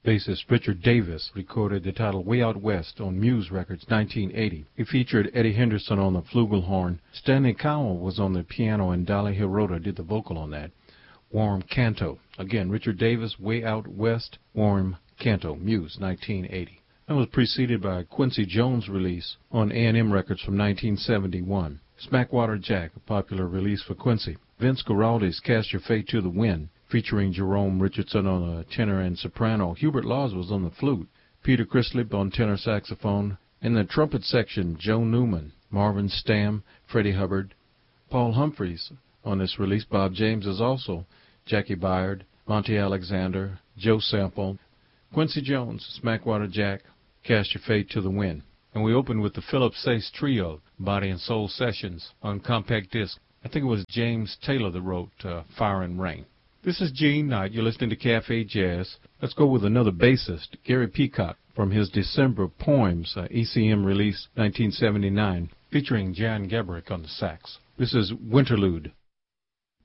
Bassist Richard Davis recorded the title Way Out West on Muse Records 1980. He featured Eddie Henderson on the flugelhorn. Stanley Cowell was on the piano, and Dolly Hirota did the vocal on that. Warm Canto. Again, Richard Davis, Way Out West, Warm Canto, Muse 1980. That was preceded by a Quincy Jones release on A&M Records from 1971. Smackwater Jack, a popular release for Quincy. Vince Guaraldi's Cast Your Fate to the Wind, featuring Jerome Richardson on the tenor and soprano. Hubert Laws was on the flute. Peter Crislip on tenor saxophone. In the trumpet section, Joe Newman, Marvin Stamm, Freddie Hubbard. Paul Humphreys on this release. Bob James is also. Jackie Byard, Monty Alexander, Joe Sample. Quincy Jones, Smackwater Jack, Cast Your Fate to the Wind. And we opened with the Philip Sace Trio, Body and Soul Sessions, on compact disc. I think it was James Taylor that wrote Fire and Rain. This is Gene Knight. You're listening to Cafe Jazz. Let's go with another bassist, Gary Peacock, from his December Poems, ECM release 1979, featuring Jan Gabrick on the sax. This is Winterlude.